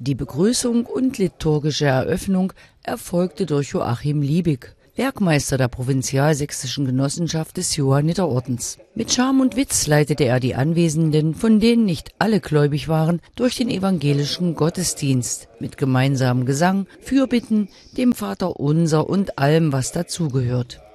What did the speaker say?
Die Begrüßung und liturgische Eröffnung erfolgte durch Joachim Liebig, Werkmeister der Provinzialsächsischen Genossenschaft des Johanniterordens. Mit Charme und Witz leitete er die Anwesenden, von denen nicht alle gläubig waren, durch den evangelischen Gottesdienst mit gemeinsamem Gesang, Fürbitten, dem Vaterunser und allem, was dazugehört.